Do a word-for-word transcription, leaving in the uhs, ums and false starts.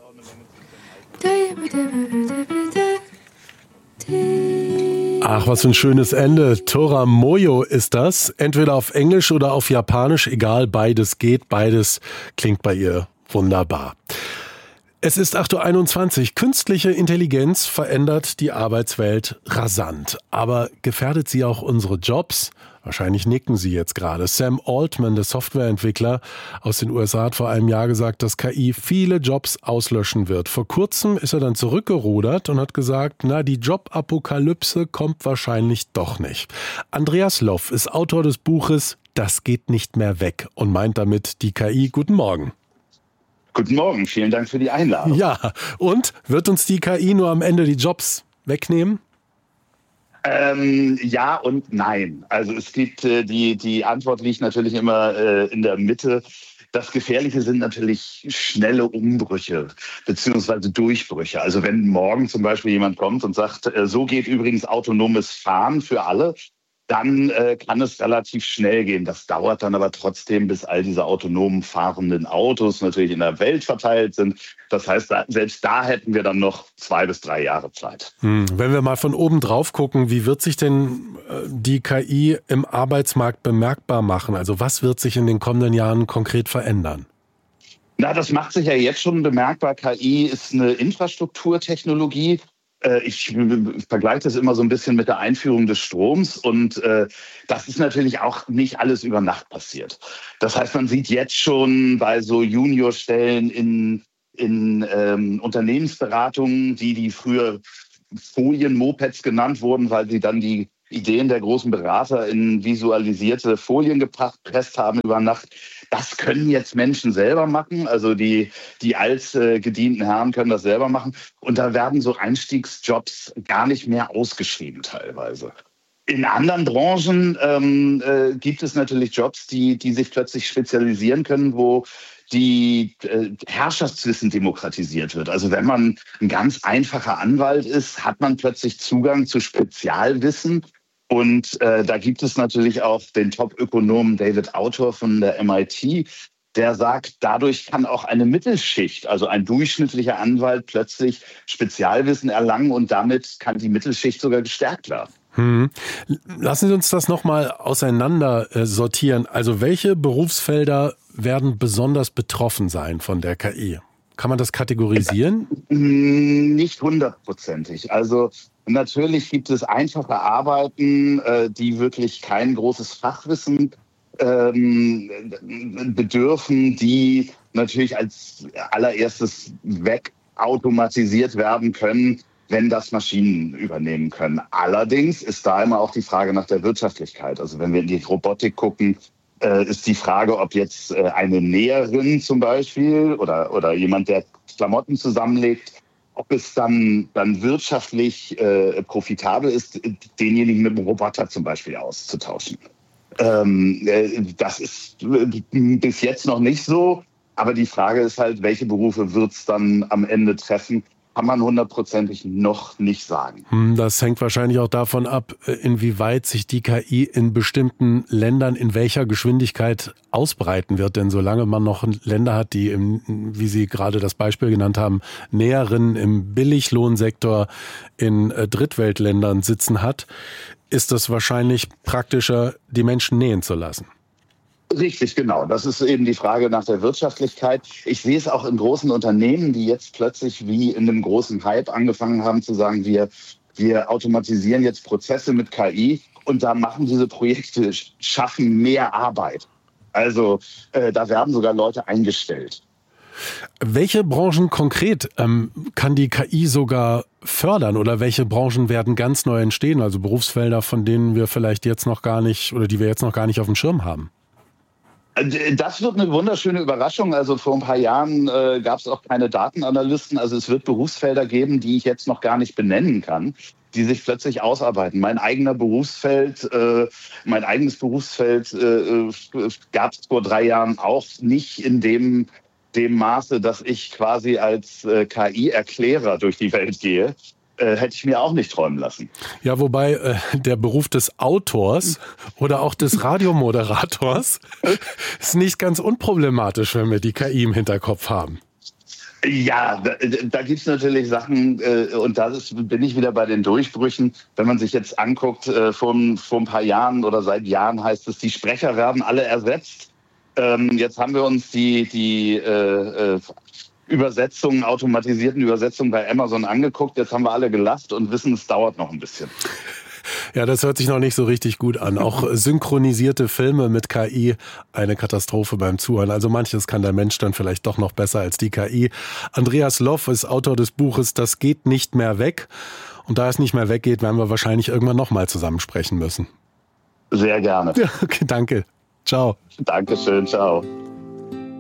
Ach, was für ein schönes Ende. Tora Moyo ist das. Entweder auf Englisch oder auf Japanisch. Egal, beides geht. Beides klingt bei ihr wunderbar. Es ist acht Uhr einundzwanzig. Künstliche Intelligenz verändert die Arbeitswelt rasant. Aber gefährdet sie auch unsere Jobs? Wahrscheinlich nicken Sie jetzt gerade. Sam Altman, der Softwareentwickler aus den U S A, hat vor einem Jahr gesagt, dass K I viele Jobs auslöschen wird. Vor kurzem ist er dann zurückgerudert und hat gesagt, na, die Jobapokalypse kommt wahrscheinlich doch nicht. Andreas Loff ist Autor des Buches Das geht nicht mehr weg und meint damit die K I. Guten Morgen. Guten Morgen, vielen Dank für die Einladung. Ja, und wird uns die K I nur am Ende die Jobs wegnehmen? Ähm, ja und nein. Also es gibt äh, die, die Antwort liegt natürlich immer äh, in der Mitte. Das Gefährliche sind natürlich schnelle Umbrüche beziehungsweise Durchbrüche. Also wenn morgen zum Beispiel jemand kommt und sagt, äh, so geht übrigens autonomes Fahren für alle, dann äh, kann es relativ schnell gehen. Das dauert dann aber trotzdem, bis all diese autonom fahrenden Autos natürlich in der Welt verteilt sind. Das heißt, da, selbst da hätten wir dann noch zwei bis drei Jahre Zeit. Hm. Wenn wir mal von oben drauf gucken, wie wird sich denn äh, die K I im Arbeitsmarkt bemerkbar machen? Also was wird sich in den kommenden Jahren konkret verändern? Na, das macht sich ja jetzt schon bemerkbar. K I ist eine Infrastrukturtechnologie. Ich vergleiche das immer so ein bisschen mit der Einführung des Stroms und äh, das ist natürlich auch nicht alles über Nacht passiert. Das heißt, man sieht jetzt schon bei so Juniorstellen in, in ähm, Unternehmensberatungen, die, die früher Folien-Mopeds genannt wurden, weil sie dann die Ideen der großen Berater in visualisierte Folien gepresst haben über Nacht. Das können jetzt Menschen selber machen. Also die, die altgedienten Herren können das selber machen. Und da werden so Einstiegsjobs gar nicht mehr ausgeschrieben teilweise. In anderen Branchen ähm, äh, gibt es natürlich Jobs, die, die sich plötzlich spezialisieren können, wo die äh, Herrschaftswissen demokratisiert wird. Also wenn man ein ganz einfacher Anwalt ist, hat man plötzlich Zugang zu Spezialwissen. Und äh, da gibt es natürlich auch den Top-Ökonomen David Autor von der M I T, der sagt, dadurch kann auch eine Mittelschicht, also ein durchschnittlicher Anwalt, plötzlich Spezialwissen erlangen und damit kann die Mittelschicht sogar gestärkt werden. Hm. Lassen Sie uns das nochmal auseinander äh, sortieren. Also welche Berufsfelder werden besonders betroffen sein von der K I? Kann man das kategorisieren? Nicht hundertprozentig. Also natürlich gibt es einfache Arbeiten, äh, die wirklich kein großes Fachwissen ähm, bedürfen, die natürlich als allererstes wegautomatisiert werden können, wenn das Maschinen übernehmen können. Allerdings ist da immer auch die Frage nach der Wirtschaftlichkeit. Also wenn wir in die Robotik gucken, äh, ist die Frage, ob jetzt äh, eine Näherin zum Beispiel oder, oder jemand, der Klamotten zusammenlegt, ob es dann, dann wirtschaftlich äh, profitabel ist, denjenigen mit dem Roboter zum Beispiel auszutauschen. Ähm, äh, das ist bis jetzt noch nicht so. Aber die Frage ist halt, welche Berufe wird es dann am Ende treffen? Kann man hundertprozentig noch nicht sagen. Das hängt wahrscheinlich auch davon ab, inwieweit sich die K I in bestimmten Ländern in welcher Geschwindigkeit ausbreiten wird. Denn solange man noch Länder hat, die, im, wie Sie gerade das Beispiel genannt haben, Näherinnen im Billiglohnsektor in Drittweltländern sitzen hat, ist es wahrscheinlich praktischer, die Menschen nähen zu lassen. Richtig, genau. Das ist eben die Frage nach der Wirtschaftlichkeit. Ich sehe es auch in großen Unternehmen, die jetzt plötzlich wie in einem großen Hype angefangen haben zu sagen, wir, wir automatisieren jetzt Prozesse mit K I und da machen diese Projekte, schaffen mehr Arbeit. Also äh, da werden sogar Leute eingestellt. Welche Branchen konkret ähm, kann die K I sogar fördern oder welche Branchen werden ganz neu entstehen? Also Berufsfelder, von denen wir vielleicht jetzt noch gar nicht oder die wir jetzt noch gar nicht auf dem Schirm haben. Das wird eine wunderschöne Überraschung. Also vor ein paar Jahren äh, gab es auch keine Datenanalysten. Also es wird Berufsfelder geben, die ich jetzt noch gar nicht benennen kann, die sich plötzlich ausarbeiten. Mein eigener Berufsfeld, äh, mein eigenes Berufsfeld äh, gab es vor drei Jahren auch nicht in dem, dem Maße, dass ich quasi als äh, K I-Erklärer durch die Welt gehe. Äh, hätte ich mir auch nicht träumen lassen. Ja, wobei äh, der Beruf des Autors oder auch des Radiomoderators ist nicht ganz unproblematisch, wenn wir die K I im Hinterkopf haben. Ja, da, da gibt es natürlich Sachen, äh, und da ist, bin ich wieder bei den Durchbrüchen. Wenn man sich jetzt anguckt, äh, vor, vor ein paar Jahren oder seit Jahren heißt es, die Sprecher werden alle ersetzt. Ähm, jetzt haben wir uns die, die äh, äh, Übersetzungen, automatisierten Übersetzungen bei Amazon angeguckt. Jetzt haben wir alle gelacht und wissen, es dauert noch ein bisschen. Ja, das hört sich noch nicht so richtig gut an. Auch synchronisierte Filme mit K I, eine Katastrophe beim Zuhören. Also manches kann der Mensch dann vielleicht doch noch besser als die K I. Andreas Loff ist Autor des Buches Das geht nicht mehr weg. Und da es nicht mehr weggeht, werden wir wahrscheinlich irgendwann nochmal zusammen sprechen müssen. Sehr gerne. Ja, okay, danke. Ciao. Dankeschön, ciao.